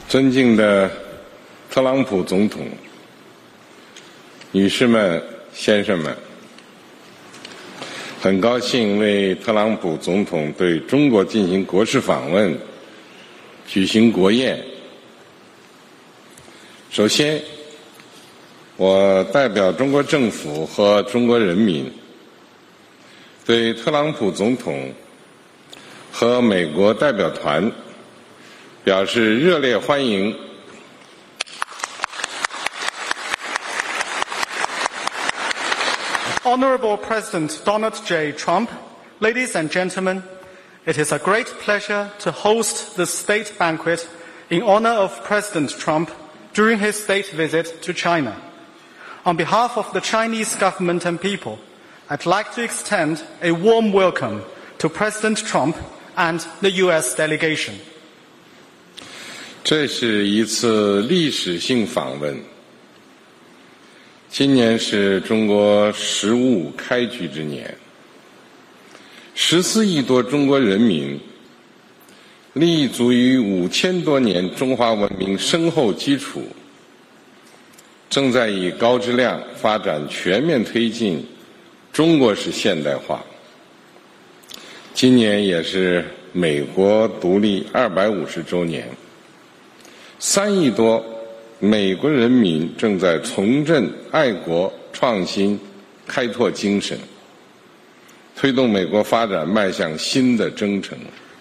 尊敬的特朗普总统，女士们、先生们，很高兴为特朗普总统对中国进行国事访问举行国宴。首先，我代表中国政府和中国人民，对特朗普总统和美国代表团表示热烈欢迎。 Honorable President Donald J. Trump, ladies and gentlemen, it is a great pleasure to host this state banquet in honor of President Trump during his state visit to China. On behalf of the Chinese government and people, I'd like to extend a warm welcome to President Trump and the U.S. delegation. 这是一次历史性访问。今年是中国15开局之年，14亿多中国人民立足于5000多年中华文明深厚基础，正在以高质量发展全面推进中国式现代化。今年也是美国独立250周年，3亿多美国人民正在重振爱国创新开拓精神，推动美国发展迈向新的征程。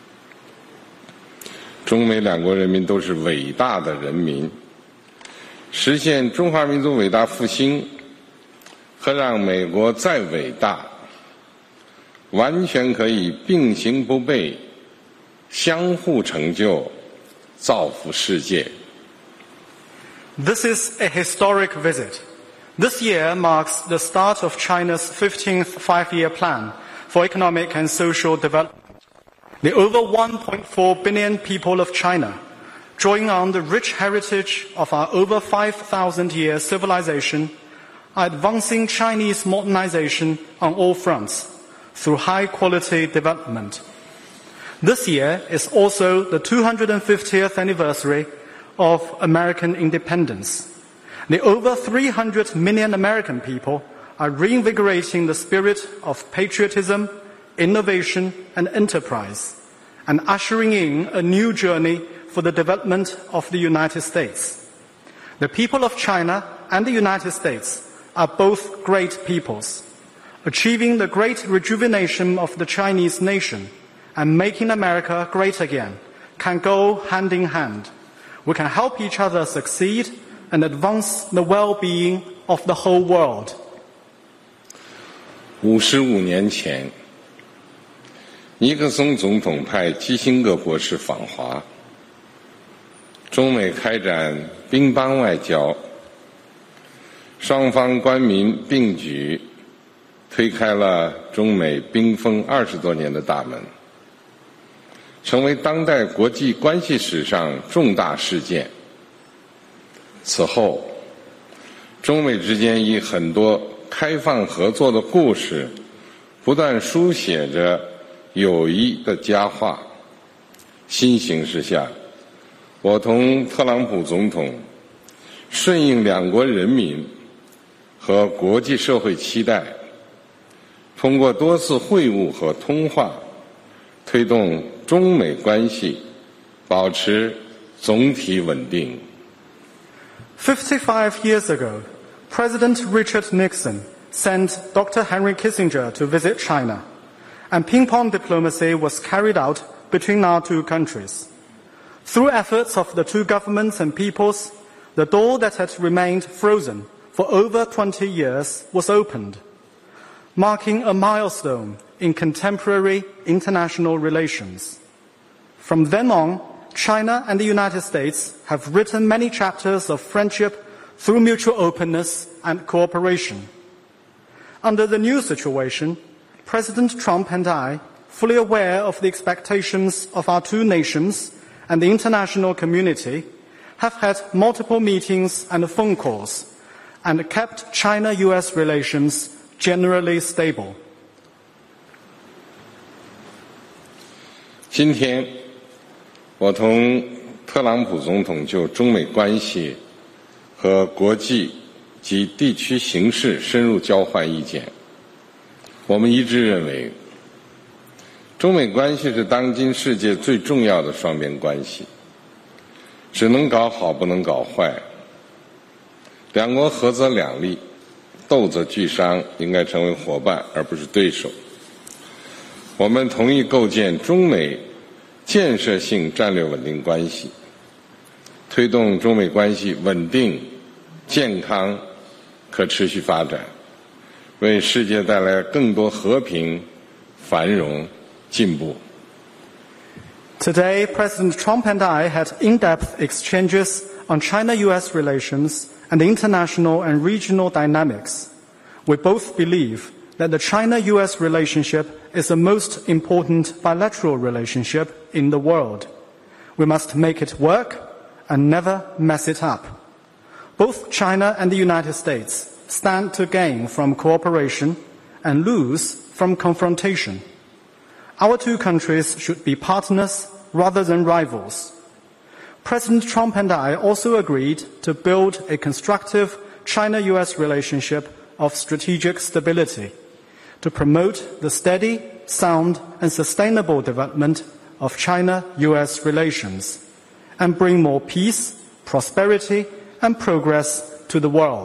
中美两国人民都是伟大的人民，实现中华民族伟大复兴和让美国再伟大，完全可以并行不悖，相互成就，造福世界。 This is a historic visit. This year marks the start of China's 15th five-year plan for economic and social development. The over 1.4 billion people of China, drawing on the rich heritage of our over 5,000-year civilization, are advancing Chinese modernization on all fronts through high-quality development. This year is also the 250th anniversary of American independence. The over 300 million American people are reinvigorating the spirit of patriotism, innovation, and enterprise, and ushering in a new journey for the development of the United States. The people of China and the United States are both great peoples. Achieving the great rejuvenation of the Chinese nation and making America great again can go hand in hand. We can help each other succeed and advance the well-being of the whole world. 55年前，尼克松总统派基辛格博士访华，中美开展乒乓外交，双方官民并举，推开了中美冰封20多年的大门，成为当代国际关系史上重大事件。此后，中美之间以很多开放合作的故事，不断书写着友谊的佳话。新形势下，我同特朗普总统顺应两国人民和国际社会期待，通过多次会晤和通话，推动中美关系保持总体稳定。 55 years ago, President Richard Nixon sent Dr. Henry Kissinger to visit China, and ping-pong diplomacy was carried out between our two countries. Through efforts of the two governments and peoples, the door that had remained frozen for over 20 years was opened, marking a milestone in contemporary international relations. From then on, China and the United States have written many chapters of friendship through mutual openness and cooperation. Under the new situation, President Trump and I, fully aware of the expectations of our two nations and the international community, have had multiple meetings and phone calls and kept China-US relations generally stable. 今天，我同特特朗普总统就中美关系和国际及地区形势深入交换意见。我们一致认为，中美关系是当今世界最重要的双边关系，只能搞好不能搞坏。两国合则两利，斗则俱伤，应该成为伙伴而不是对手。我们同意构建中美建设性战略稳定关系，推动中美关系稳定、健康、可持续发展，为世界带来更多和平、繁荣、进步。 Today, President Trump and I had in-depth exchanges on China-US relations and international and regional dynamics. We both believe that the China-US relationship is the most important bilateral relationship in the world. We must make it work and never mess it up. Both China and the United States stand to gain from cooperation and lose from confrontation. Our two countries should be partners rather than rivals. President Trump and I also agreed to build a constructive China-US relationship of strategic stability to promote the steady, sound and sustainable development of China-US relations and bring more peace, prosperity and progress to the world.